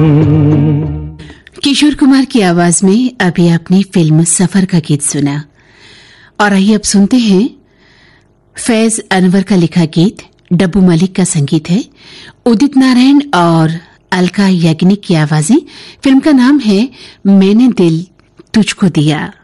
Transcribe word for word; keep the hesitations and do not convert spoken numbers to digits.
किशोर कुमार की आवाज में अभी आपने फिल्म सफर का गीत सुना। और आइए अब सुनते हैं फैज अनवर का लिखा गीत। डब्बू मलिक का संगीत है, उदित नारायण और अलका याग्निक की आवाजें। फिल्म का नाम है मैंने दिल तुझको दिया।